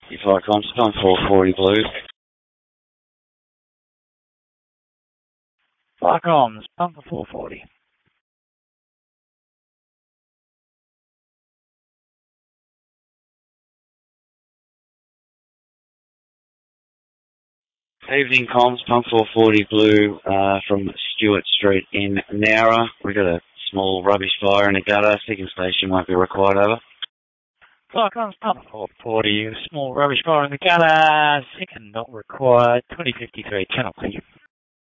If I Constantine 440 blue. Flycoms, pump for 440. Evening comms, pump 440 blue from Stewart Street in Nowra. We've got a small rubbish fire in the gutter. Second station won't be required, over. Flycoms, pump for 440. Small rubbish fire in the gutter. Second not required. 2053, channel clear.